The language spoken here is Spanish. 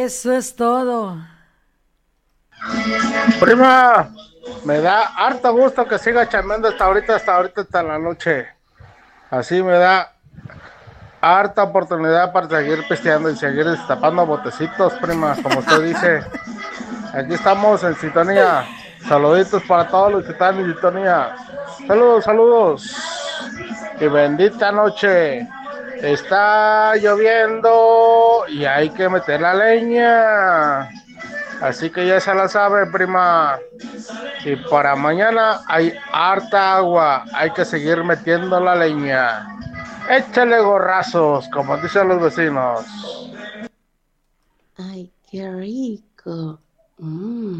Eso es todo. Prima, me da harto gusto que siga chambeando hasta ahorita, hasta la noche. Así me da harta oportunidad para seguir pisteando y seguir destapando botecitos, prima, como usted dice. Aquí estamos en sintonía. Saluditos para todos los que están en sintonía. Saludos, saludos. Y bendita noche. Está lloviendo y hay que meter la leña. Así que ya se la sabe, prima. Y para mañana hay harta agua. Hay que seguir metiendo la leña. Échale gorrazos, como dicen los vecinos. Ay, qué rico.